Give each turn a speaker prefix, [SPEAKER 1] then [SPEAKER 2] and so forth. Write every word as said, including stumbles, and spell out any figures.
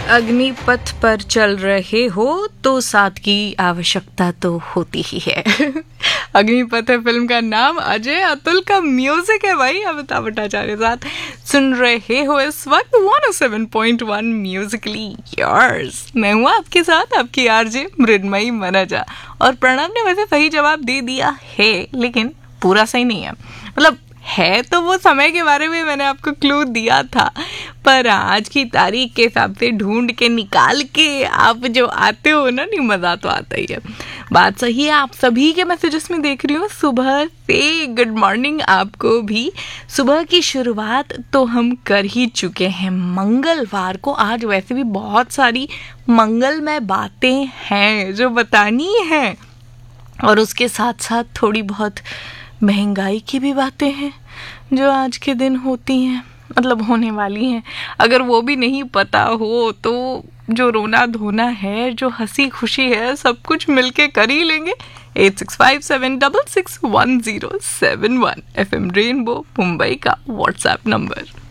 [SPEAKER 1] अग्निपथ पर चल रहे हो तो साथ की आवश्यकता तो होती ही है। अग्निपथ है फिल्म का नाम, अजय अतुल का म्यूजिक है भाई, अमिताभ भट्टाचार्य साथ सुन रहे हो इस वक्त one O seven point one Musically yours. मैं हूँ आपके साथ आपकी आरजे मृन्मयी मनजा, और प्रणव ने वैसे सही जवाब दे दिया है लेकिन पूरा सही नहीं है। मतलब है तो वो समय के बारे में मैंने आपको क्लू दिया था, पर आज की तारीख के हिसाब से ढूंढ के निकाल के आप जो आते हो ना, नहीं मज़ा तो आता ही है। बात सही है, आप सभी के मैसेजेस में देख रही हूँ सुबह से गुड मॉर्निंग आपको भी। सुबह की शुरुआत तो हम कर ही चुके हैं मंगलवार को। आज वैसे भी बहुत सारी मंगलमय बातें हैं जो बतानी हैं, और उसके साथ साथ थोड़ी बहुत महंगाई की भी बातें हैं जो आज के दिन होती हैं, मतलब होने वाली हैं। अगर वो भी नहीं पता हो तो जो रोना धोना है, जो हंसी खुशी है, सब कुछ मिलके कर ही लेंगे। Eight six five seven double six one zero seven one F M rainbow Mumbai का व्हाट्सएप नंबर।